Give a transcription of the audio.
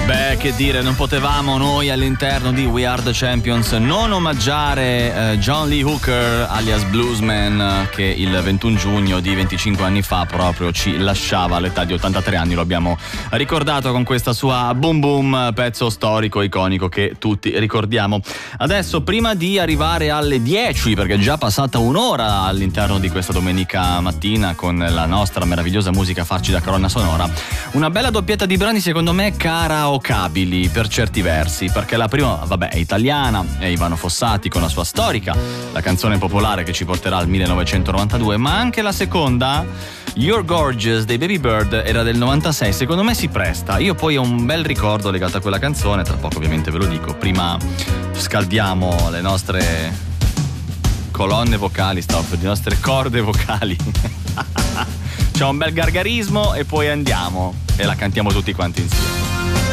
Beh, che dire, non potevamo noi all'interno di We Are The Champions non omaggiare John Lee Hooker alias Bluesman, che il 21 giugno di 25 anni fa proprio ci lasciava all'età di 83 anni. Lo abbiamo ricordato con questa sua Boom Boom, pezzo storico, iconico che tutti ricordiamo. Adesso, prima di arrivare alle 10, perché è già passata un'ora all'interno di questa domenica mattina con la nostra meravigliosa musica a farci da colonna sonora, una bella doppietta di brani secondo me karaokabili per certi versi, perché la prima, vabbè, è italiana, è Ivano Fossati con la sua Storica, la canzone popolare che ci porterà al 1992, ma anche la seconda, You're Gorgeous dei Baby Bird, era del 96, secondo me si presta. Io poi ho un bel ricordo legato a quella canzone, tra poco ovviamente ve lo dico, prima scaldiamo le nostre colonne vocali, le nostre corde vocali. C'è un bel gargarismo e poi andiamo e la cantiamo tutti quanti insieme.